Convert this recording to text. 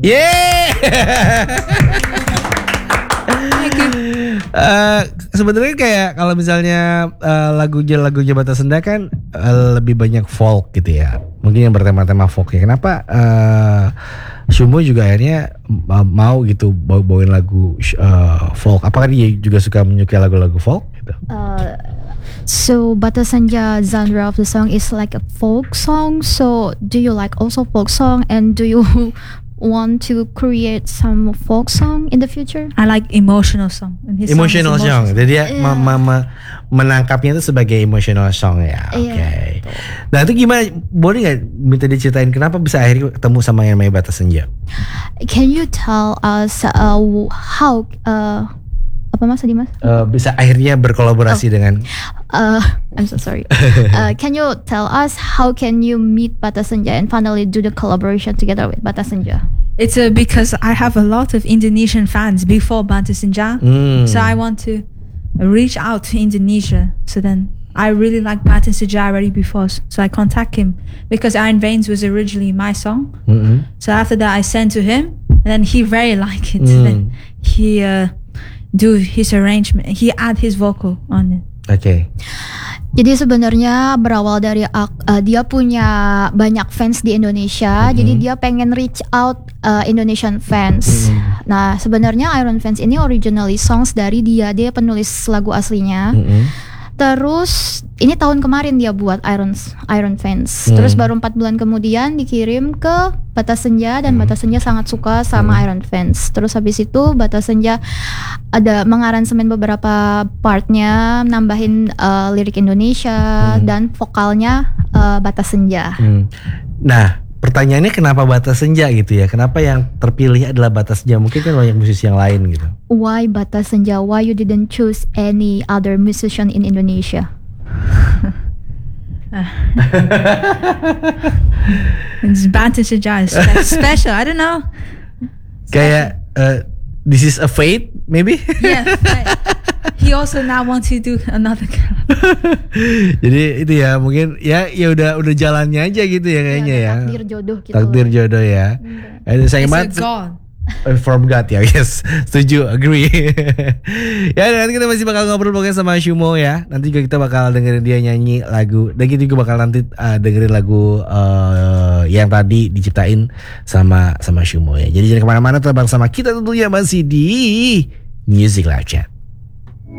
Sebenarnya kayak kalau misalnya lagunya Batas Senja kan lebih banyak folk gitu ya. Mungkin yang bertema-tema folk ya. Kenapa Shumo juga akhirnya mau gitu bawain lagu folk? Apakah dia juga suka menyukai lagu-lagu folk gitu? So Batas Senja genre of the song is like a folk song. So do you like also folk song, and do you want to create some folk song in the future? I like emotional song. Emotional song. Jadi dia menangkapnya itu sebagai emotional song ya. Oke. Nah itu gimana? Boleh nggak minta diceritain kenapa bisa akhirnya ketemu sama yang namanya Batas Senja? Can you tell us how apa mas tadi mas? Bisa akhirnya berkolaborasi dengan. I'm so sorry. Can you tell us how can you meet Batas Senja and finally do the collaboration together with Batas Senja? It's because I have a lot of Indonesian fans before Batas Senja, so I want to reach out to Indonesia. So then I really like Batas Senja already before, so I contact him because Iron Veins was originally my song. So after that I sent to him, and then he very liked it. Then he do his arrangement, he add his vocal on it. Oke. Jadi sebenarnya berawal dari dia punya banyak fans di Indonesia, jadi dia pengen reach out Indonesian fans. Nah sebenarnya Iron Fans ini originally songs dari dia penulis lagu aslinya. Terus ini tahun kemarin dia buat Iron Fans. Terus baru 4 bulan kemudian dikirim ke Batas Senja, dan Batas Senja sangat suka sama Iron Fans. Terus habis itu Batas Senja ada mengaransemen beberapa partnya, nambahin lirik Indonesia dan vokalnya Batas Senja. Nah pertanyaannya kenapa Batas Senja gitu ya? Kenapa yang terpilih adalah Batas Senja? Mungkin kan banyak musisi yang lain gitu. Why Batas Senja? Why you didn't choose any other musician in Indonesia? Batas Senja is special. I don't know. Kayak this is a fate, maybe? Yeah. He also now wants to do another. Jadi itu ya mungkin ya udah jalannya aja gitu ya kayaknya ya. Takdir jodoh gitu. Takdir jodoh ya. Sayang banget. From God ya, yes, setuju, agree. Ya nanti kita masih bakal ngobrol pokoknya sama Shumo ya. Nanti juga kita bakal dengerin dia nyanyi lagu, dan kita juga bakal nanti dengerin lagu yang tadi diciptain sama Shumo ya. Jadi jangan kemana-mana, tetap bersama kita tentunya masih di Music Live Chat.